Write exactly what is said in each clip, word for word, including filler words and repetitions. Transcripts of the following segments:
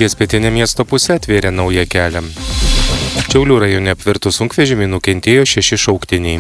ties pietinė miesto pusė atvėrė naują kelią. Šiaulių rajone apvirtus sunkvežimį nukentėjo šeši šauktiniai.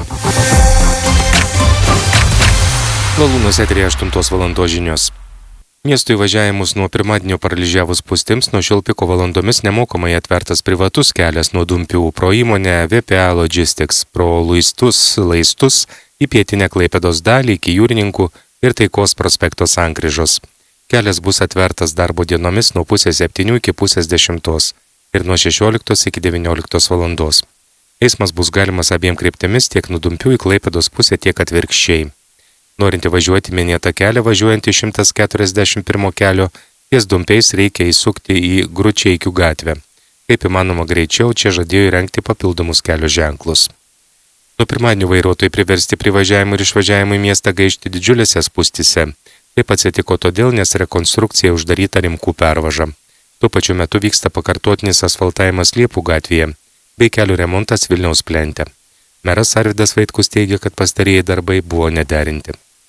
Valūnos eteryje aštuntos valandos žinios. Miestų įvažiavimus nuo pirmadienio paralyžiavus pustims nuo šiol piko valandomis nemokamai atvertas privatus kelias nuo Dumpių pro įmonę V P A Logistics, pro Luistus, Laistus į pietinę Klaipėdos dalį iki Jūrininkų ir Taikos prospekto sankryžos. Kelias bus atvertas darbo dienomis nuo pusės septynių iki pusės dešimtos ir nuo šešioliktos iki devynioliktos valandos. Eismas bus galimas abiem kryptimis tiek nuo Dumpių į Klaipėdos pusę, tiek atvirkščiai. Norinti važiuoti minėtą kelią, važiuojant iš šimtas keturiasdešimt pirmo kelio, ties Dumpiais reikia įsukti į Gručeikių gatvę. Kaip įmanoma greičiau, čia žadėjo įrengti papildomus kelio ženklus. Nuo pirmadienio vairuotojai priversti privažiavimui ir išvažiavimui miestą gaišti didžiulėse spūstyse. Taip atsitiko todėl, nes rekonstrukcija uždaryta Rimkų pervaža. Tuo pačiu metu vyksta pakartotinis asfaltavimas Liepų gatvėje bei kelių remontas Vilniaus plente. Meras Arvydas Vaitkus teigia, kad pastarieji darbai buvo nederinti.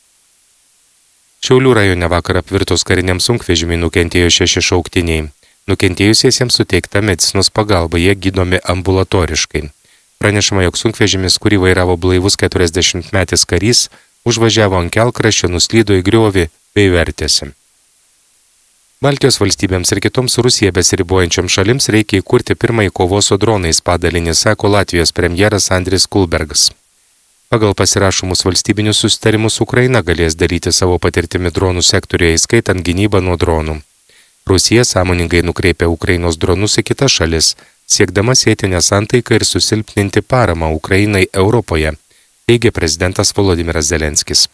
Šiaulių rajone vakar apvirtus kariniam sunkvežimiui nukentėjo šeši šauktiniai. Nukentėjusiesiems suteikta medicinos pagalba, jie gydomi ambulatoriškai. Pranešama, jog sunkvežimis, kurį vairavo blaivus keturiasdešimtmetis karys, užvažiavo ant kelkraščio, nuslydo į griovį bei vertėsi. Baltijos valstybėms ir kitoms Rusija besiribojančioms šalims reikia įkurti pirmąjį kovos su dronais padalinį, sako Latvijos premjeras Andris Kulbergas. Pagal pasirašomus valstybinius susitarimus Ukraina galės daryti savo patirtimi dronų sektoriuje, įskaitant gynybą nuo dronų. Rusija sąmoningai nukreipia Ukrainos dronus į kitas šalis, siekdama sėti nesantaiką ir susilpninti paramą Ukrainai Europoje, teigia prezidentas Volodimiras Zelenskis.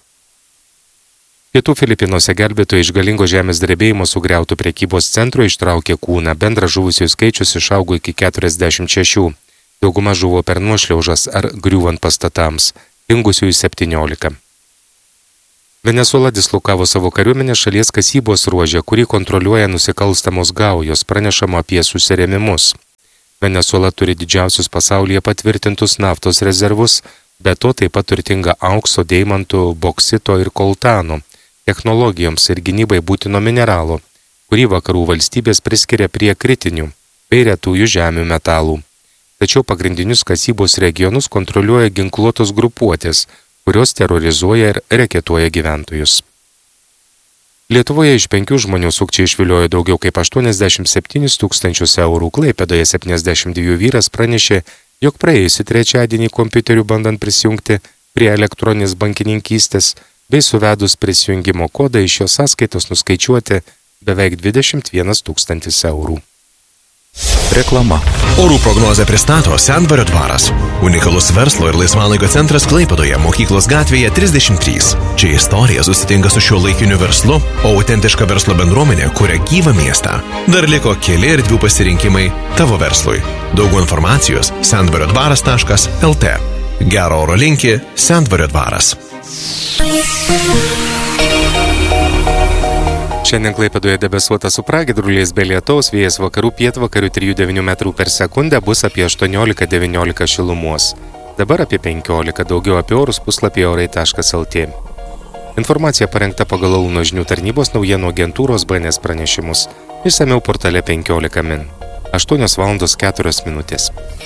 Pietų Filipinuose gelbėtojai iš galingo žemės drebėjimo sugriautų prekybos centro ištraukė kūną, bendras žuvusiųjų skaičius išaugo iki keturiasdešimt šešių. Dauguma žuvo per nuošliaužas ar griūvant pastatams, dingusiųjų septyniolika. Venesuela dislokavo savo kariuomenę šalies kasybos ruože, kurį kontroliuoja nusikalstamos gaujos, pranešama apie susirėmimus. Venesuela turi didžiausius pasaulyje patvirtintus naftos rezervus, be to taip pat turtinga aukso, deimantų, boksito ir koltano, technologijoms ir gynybai būtino mineralo, kurį vakarų valstybės priskiria prie kritinių bei retųjų žemių metalų. Tačiau pagrindinius kasybos regionus kontroliuoja ginkluotos grupuotės, kurios terorizuoja ir reketuoja gyventojus. Lietuvoje iš penkių žmonių sukčiai išviliojo daugiau kaip aštuoniasdešimt septynis tūkstančius eurų. Klaipėdoje septyniasdešimt dviejų vyras pranešė, jog praėjusį trečiadienį kompiuteriu bandant prisijungti prie elektroninės bankininkystės bei suvedus prisijungimo kodą iš jos sąskaitos nuskaičiuoti beveik dvidešimt vienas tūkstantis eurų. Reklama. Orų prognozę pristato Sendvario dvaras. Unikalus verslo ir laisvalaikio centras Klaipėdoje, Mokyklos gatvėje trisdešimt trys. Čia istorija susitinka su šiuo laikiniu verslu, o autentiška verslo bendruomenė kuria gyvą miestą. Dar liko keli erdvių pasirinkimai tavo verslui. Daugiau informacijos sendvario dvaras taškas el te. Gero oro linki Sendvario dvaras. Šiandien Klaipėdoje debesuota su pragiedruliais be lietaus, vėjas vakarų pietvakarių trijų devynių metrų per sekundę, bus apie aštuoniolika devyniolika šilumos. Dabar apie penkiolika, daugiau apie orus puslapyje orai taškas el te. Informacija parengta pagal Alūno žinių tarnybos naujienų agentūros B N S pranešimus. Išsamiau portale penkiolika min. aštuonios valandos keturios minutės.